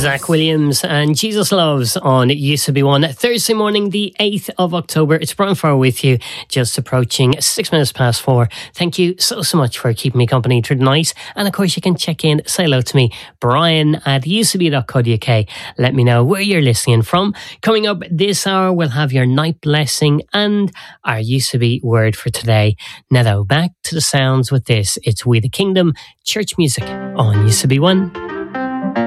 Zach Williams and Jesus Loves on Used to Be One. Thursday morning, the 8th of October. It's Brian Farr with you, just approaching 6 minutes past 4. Thank you so much for keeping me company through the night. And of course, you can check in, say hello to me, Brian at usedtobe.co.uk. Let me know where you're listening from. Coming up this hour, we'll have your night blessing and our Used to Be word for today. Now though, back to the sounds with this. It's We the Kingdom, church music on Used to Be One.